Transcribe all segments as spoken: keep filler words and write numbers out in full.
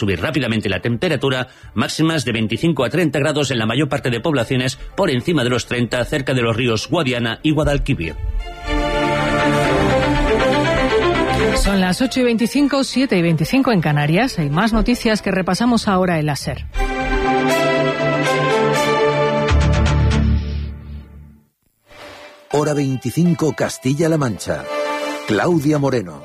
subir rápidamente la temperatura, máximas de veinticinco a treinta grados en la mayor parte de poblaciones, por encima de los treinta cerca de los ríos Guadiana y Guadalquivir. Son las ocho y veinticinco, siete y veinticinco en Canarias. Hay más noticias que repasamos ahora en la SER. Hora veinticinco, Castilla-La Mancha. Claudia Moreno.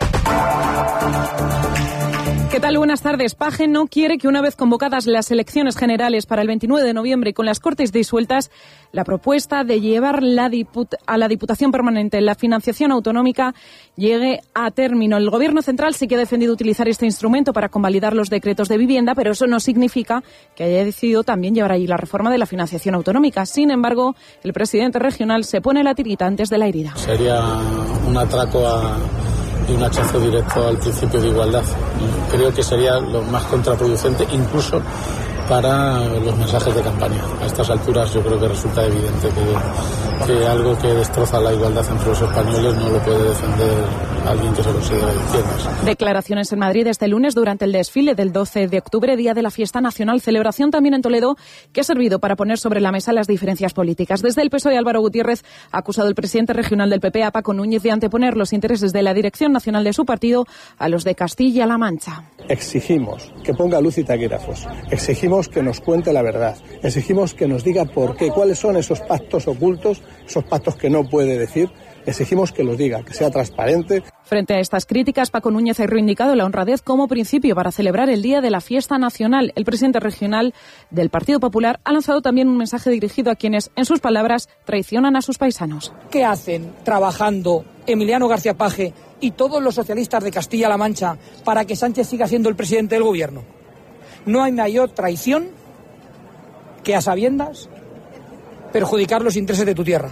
¿Qué tal? Buenas tardes. Paje no quiere que una vez convocadas las elecciones generales para el veintinueve de noviembre y con las Cortes disueltas, la propuesta de llevar la diput- a la Diputación Permanente la financiación autonómica llegue a término. El Gobierno central sí que ha defendido utilizar este instrumento para convalidar los decretos de vivienda, pero eso no significa que haya decidido también llevar allí la reforma de la financiación autonómica. Sin embargo, el presidente regional se pone la tirita antes de la herida. Sería un atraco a... y un hachazo directo al principio de igualdad. Creo que sería lo más contraproducente, incluso para los mensajes de campaña. A estas alturas yo creo que resulta evidente que, que algo que destroza la igualdad entre los españoles no lo puede defender alguien que se considera de izquierdas. Declaraciones en Madrid este lunes durante el desfile del doce de octubre, día de la fiesta nacional. Celebración también en Toledo, que ha servido para poner sobre la mesa las diferencias políticas. Desde el P S O E, Álvaro Gutiérrez ha acusado al presidente regional del P P, a Paco Núñez, de anteponer los intereses de la dirección nacional de su partido a los de Castilla-La Mancha. Exigimos que ponga luz y taquígrafos. Exigimos que nos cuente la verdad. Exigimos que nos diga por qué, cuáles son esos pactos ocultos, esos pactos que no puede decir. Exigimos que los diga, que sea transparente. Frente a estas críticas, Paco Núñez ha reivindicado la honradez como principio para celebrar el día de la fiesta nacional. El presidente regional del Partido Popular ha lanzado también un mensaje dirigido a quienes, en sus palabras, traicionan a sus paisanos. ¿Qué hacen trabajando Emiliano García Paje y todos los socialistas de Castilla-La Mancha para que Sánchez siga siendo el presidente del gobierno? No hay mayor traición que, a sabiendas, perjudicar los intereses de tu tierra.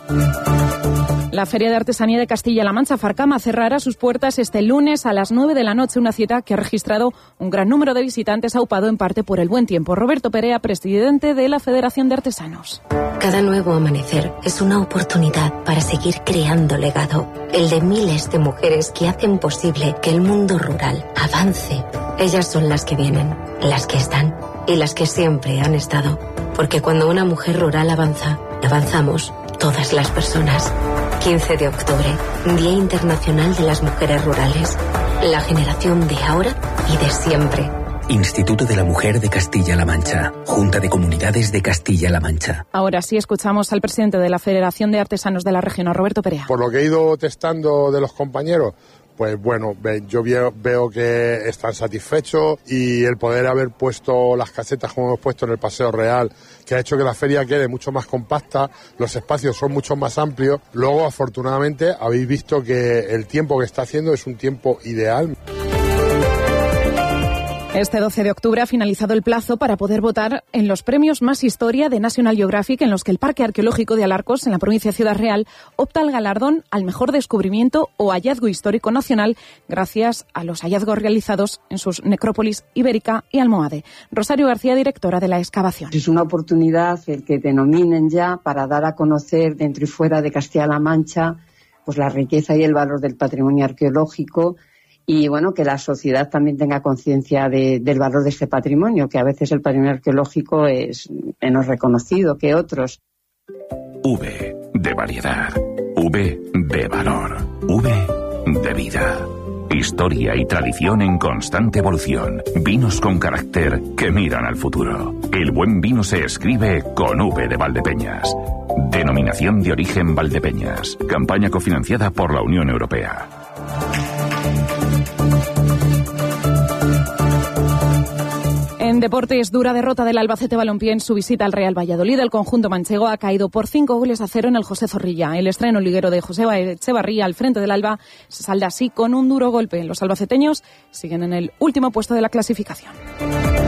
La Feria de Artesanía de Castilla-La Mancha, Farcama, cerrará sus puertas este lunes a las nueve de la noche, una cita que ha registrado un gran número de visitantes, aupado en parte por el buen tiempo. Roberto Perea, presidente de la Federación de Artesanos. Cada nuevo amanecer es una oportunidad para seguir creando legado, el de miles de mujeres que hacen posible que el mundo rural avance. Ellas son las que vienen, las que están y las que siempre han estado, porque cuando una mujer rural avanza, avanzamos todas las personas. quince de octubre, Día Internacional de las Mujeres Rurales. La generación de ahora y de siempre. Instituto de la Mujer de Castilla-La Mancha. Junta de Comunidades de Castilla-La Mancha. Ahora sí escuchamos al presidente de la Federación de Artesanos de la región, a Roberto Perea. Por lo que he ido testando de los compañeros, pues bueno, yo veo, veo que están satisfechos, y el poder haber puesto las casetas como hemos puesto en el Paseo Real, que ha hecho que la feria quede mucho más compacta, los espacios son mucho más amplios. Luego, afortunadamente, habéis visto que el tiempo que está haciendo es un tiempo ideal. Este doce de octubre ha finalizado el plazo para poder votar en los premios Más Historia de National Geographic, en los que el Parque Arqueológico de Alarcos, en la provincia de Ciudad Real, opta al galardón al mejor descubrimiento o hallazgo histórico nacional gracias a los hallazgos realizados en sus necrópolis ibérica y almohade. Rosario García, directora de la excavación. Es una oportunidad el que te nominen ya para dar a conocer dentro y fuera de Castilla-La Mancha pues la riqueza y el valor del patrimonio arqueológico. Y bueno, que la sociedad también tenga conciencia de, del valor de este patrimonio, que a veces el patrimonio arqueológico es menos reconocido que otros. V de variedad, V de valor, V de vida. Historia y tradición en constante evolución. Vinos con carácter que miran al futuro. El buen vino se escribe con V de Valdepeñas. Denominación de origen Valdepeñas. Campaña cofinanciada por la Unión Europea. En deportes, dura derrota del Albacete Balompié en su visita al Real Valladolid. El conjunto manchego ha caído por cinco goles a cero en el José Zorrilla. El estreno liguero de José Echevarría al frente del Alba se salda así con un duro golpe. Los albaceteños siguen en el último puesto de la clasificación.